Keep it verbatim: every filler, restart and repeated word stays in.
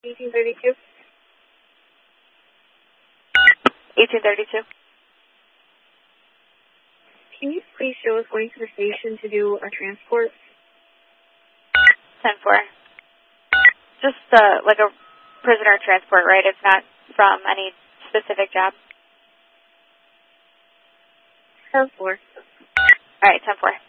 eighteen thirty-two. eighteen thirty-two. Can you please show us going to the station to do a transport? ten four. Just uh, like a prisoner transport, right? It's not from any specific job? ten four. All right, ten four.